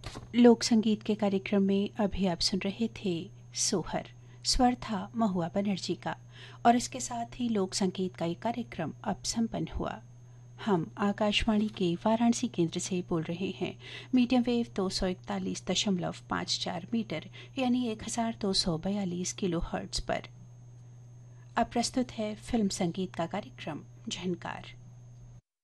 लोक संगीत के कार्यक्रम में अभी आप सुन रहे थे सोहर। स्वर था महुआ बनर्जी का। और इसके साथ ही लोक संगीत का ये कार्यक्रम अब संपन्न हुआ। हम आकाशवाणी के वाराणसी केंद्र से बोल रहे हैं। मीडियम वेव 241.54 मीटर यानी 1242 किलो हर्ट्ज पर। अब प्रस्तुत है फिल्म संगीत का कार्यक्रम झनकार।